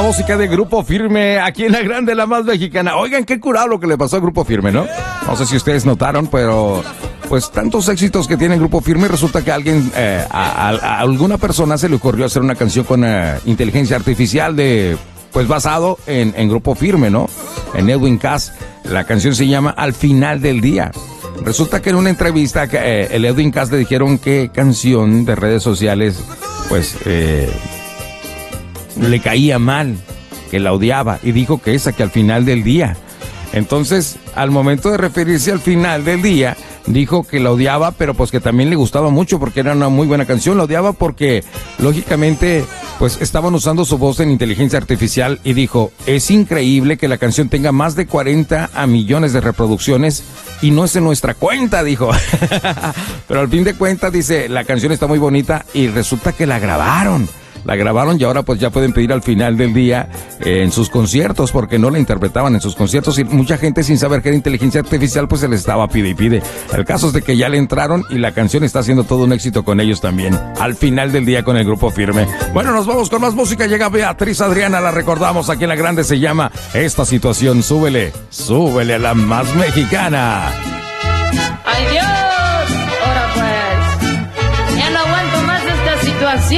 música de Grupo Firme, aquí en la grande, la más mexicana. Oigan, qué curado lo que le pasó a Grupo Firme, ¿no? No sé si ustedes notaron, pero pues tantos éxitos que tiene Grupo Firme, resulta que alguien, a alguna persona se le ocurrió hacer una canción con inteligencia artificial pues basado en Grupo Firme, ¿no? En Edwin Cass. La canción se llama Al Final del Día. Resulta que en una entrevista el Edwin Cass le dijeron qué canción de redes sociales pues le caía mal, que la odiaba, y dijo que esa, que Al Final del Día. Entonces, al momento de referirse al final del día, dijo que la odiaba, pero pues que también le gustaba mucho porque era una muy buena canción. La odiaba porque, lógicamente, pues estaban usando su voz en inteligencia artificial, y dijo, es increíble que la canción tenga más de 40 millones de reproducciones y no es en nuestra cuenta, dijo. Pero al fin de cuentas, dice, la canción está muy bonita y resulta que la grabaron y ahora pues ya pueden pedir Al Final del Día en sus conciertos, porque no la interpretaban en sus conciertos y mucha gente, sin saber que era inteligencia artificial, pues se les estaba pide y pide. El caso es de que ya le entraron y la canción está haciendo todo un éxito con ellos también. Al Final del Día con el Grupo Firme. Bueno, nos vamos con más música. Llega Beatriz Adriana, la recordamos aquí en la grande, se llama Esta Situación. Súbele a la más mexicana. ¡Ay, Dios! Ahora pues, ya no aguanto más esta situación.